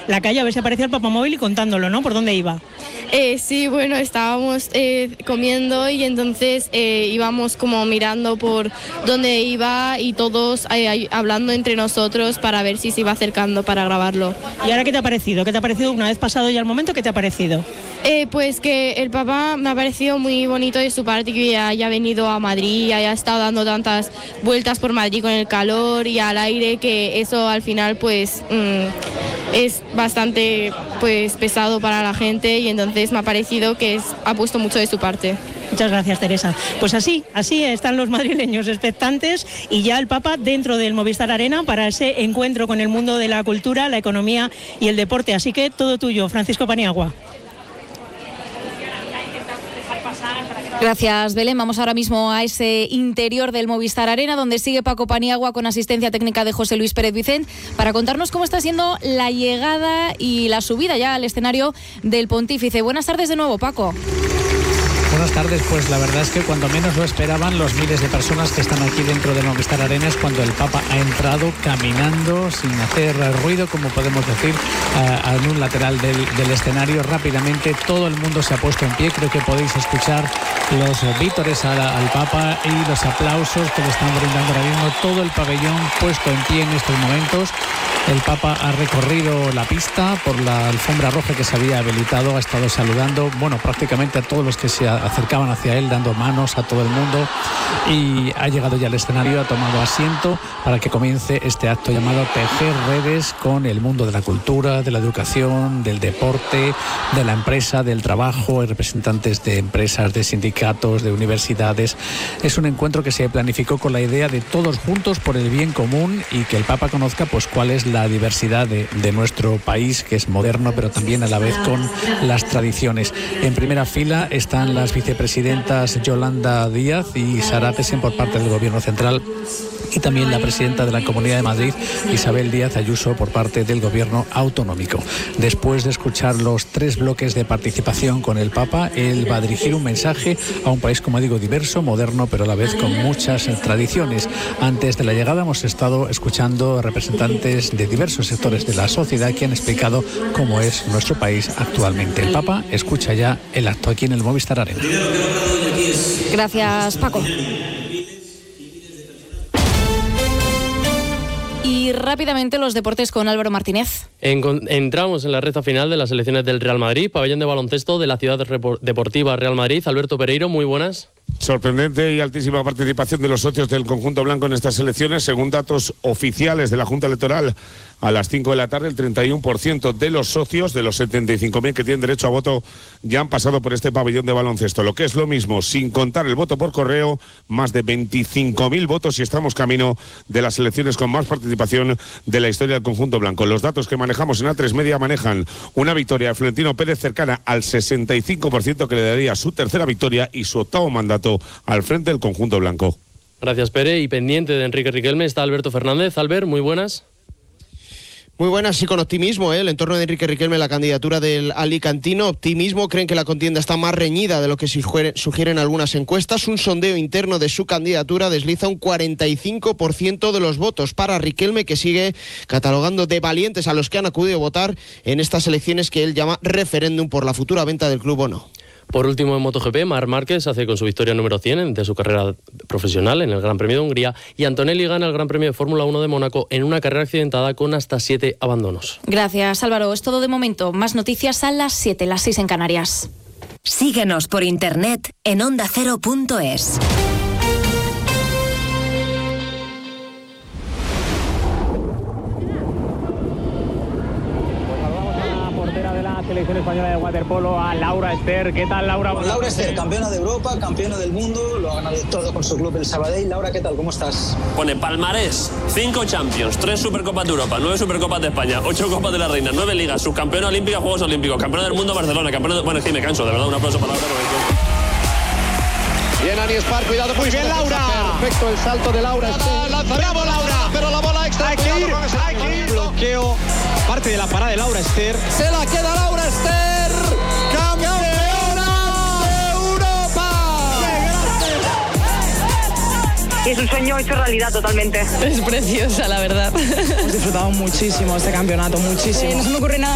la calle a ver si aparecía el papamóvil y contándolo, ¿no? ¿Por dónde iba? Sí, bueno, estábamos comiendo y entonces íbamos como mirando por dónde iba y todos hablando entre nosotros para ver si se iba acercando para grabarlo. ¿Y ahora qué te ha parecido? ¿Qué te ha parecido una vez pasado ya el momento? ¿Qué te ha parecido? Pues que el papá me ha parecido muy bonito de su parte, que haya venido a Madrid, haya estado dando tantas vueltas por Madrid con el calor y al aire, que eso al final pues es bastante pues pesado para la gente, y entonces me ha parecido que ha puesto mucho de su parte. Muchas gracias, Teresa. Pues así están los madrileños expectantes y ya el Papa dentro del Movistar Arena para ese encuentro con el mundo de la cultura, la economía y el deporte. Así que todo tuyo, Francisco Paniagua. Gracias, Belén. Vamos ahora mismo a ese interior del Movistar Arena, donde sigue Paco Paniagua con asistencia técnica de José Luis Pérez Vicent, para contarnos cómo está siendo la llegada y la subida ya al escenario del Pontífice. Buenas tardes de nuevo, Paco. Buenas tardes, pues la verdad es que cuando menos lo esperaban los miles de personas que están aquí dentro del Movistar Arena es cuando el Papa ha entrado caminando sin hacer ruido, como podemos decir, en un lateral del escenario. Rápidamente todo el mundo se ha puesto en pie, creo que podéis escuchar los vítores al Papa y los aplausos que le están brindando ahora mismo, todo el pabellón puesto en pie en estos momentos. El Papa ha recorrido la pista por la alfombra roja que se había habilitado, ha estado saludando, prácticamente a todos los que se acercaban hacia él, dando manos a todo el mundo, y ha llegado ya al escenario, ha tomado asiento para que comience este acto llamado Tejer Redes con el mundo de la cultura, de la educación, del deporte, de la empresa, del trabajo. Hay representantes de empresas, de sindicatos, de universidades. Es un encuentro que se planificó con la idea de todos juntos por el bien común y que el Papa conozca pues cuál es la diversidad de nuestro país, que es moderno pero también a la vez con las tradiciones. En primera fila están las vicepresidentas Yolanda Díaz y Sara Tesen por parte del Gobierno Central, y también la presidenta de la Comunidad de Madrid, Isabel Díaz Ayuso, por parte del Gobierno autonómico. Después de escuchar los 3 bloques de participación con el Papa, él va a dirigir un mensaje a un país, como digo, diverso, moderno, pero a la vez con muchas tradiciones. Antes de la llegada hemos estado escuchando representantes de diversos sectores de la sociedad que han explicado cómo es nuestro país actualmente. El Papa escucha ya el acto aquí en el Movistar Arena. Gracias, Paco. Y rápidamente los deportes con Álvaro Martínez. Entramos en la recta final de las selecciones del Real Madrid, pabellón de baloncesto de la ciudad deportiva Real Madrid. Alberto Pereiro, muy buenas. Sorprendente y altísima participación de los socios del conjunto blanco en estas elecciones. Según datos oficiales de la Junta Electoral, a las 5 de la tarde, el 31% de los socios, de los 75.000 que tienen derecho a voto, ya han pasado por este pabellón de baloncesto. Lo que es lo mismo, sin contar el voto por correo, más de 25.000 votos, y estamos camino de las elecciones con más participación de la historia del conjunto blanco. Los datos que manejamos en A3 Media manejan una victoria de Florentino Pérez cercana al 65%, que le daría su tercera victoria y su 8º mandato al frente del conjunto blanco. Gracias, Pere. Y pendiente de Enrique Riquelme está Alberto Fernández. Albert, muy buenas. Muy buenas, y con optimismo, el entorno de Enrique Riquelme, la candidatura del alicantino. Optimismo, creen que la contienda está más reñida de lo que sugieren algunas encuestas. Un sondeo interno de su candidatura desliza un 45% de los votos para Riquelme, que sigue catalogando de valientes a los que han acudido a votar en estas elecciones que él llama referéndum por la futura venta del club o no. Por último, en MotoGP, Marc Márquez hace con su victoria número 100 de su carrera profesional en el Gran Premio de Hungría, y Antonelli gana el Gran Premio de Fórmula 1 de Mónaco en una carrera accidentada con hasta 7 abandonos. Gracias, Álvaro. Es todo de momento. Más noticias a las 7, las 6 en Canarias. Síguenos por internet en ondacero.es. Selección española de waterpolo, a Laura Ester. ¿Qué tal, Laura? Laura Ester, campeona de Europa, campeona del mundo, lo ha ganado todo con su club el Sabadell. Laura, ¿qué tal? ¿Cómo estás? Pone palmarés: 5 Champions, 3 Supercopas de Europa, 9 Supercopas de España, 8 Copas de la Reina, 9 Ligas, subcampeona olímpica, Juegos Olímpicos, campeona del mundo Barcelona, campeona de... Bueno, es que me canso, de verdad, un aplauso para Laura. Bien, Ani Spar, cuidado. Muy bien, Laura. Perfecto el salto de Laura. Bravo, Laura. Pero la bola extra. Hay que ir. Bloqueo. Parte de la parada de Laura Ester. Se la queda Laura Ester. ¡Campeona de Europa! Es un sueño hecho realidad totalmente. Es preciosa, la verdad. Hemos disfrutado muchísimo este campeonato, muchísimo. No se me ocurre nada